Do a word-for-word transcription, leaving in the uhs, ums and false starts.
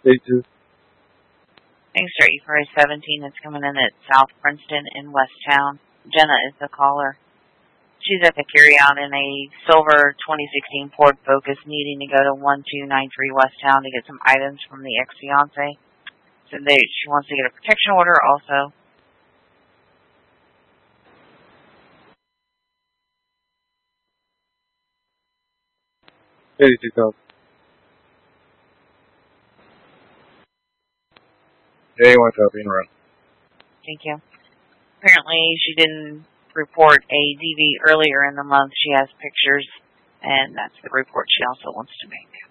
eighty-two. Thanks, sir. E four A seventeen. It's coming in at South Princeton in Westtown. Jenna is the caller. She's at the carryout in a silver twenty sixteen Ford Focus, needing to go to one two nine three Westtown to get some items from the ex-fiance. So they, she wants to get a protection order also. eighty-two copy. eighty-one copy, in run. Thank you. Apparently she didn't report a D V earlier in the month. She has pictures, and that's the report she also wants to make.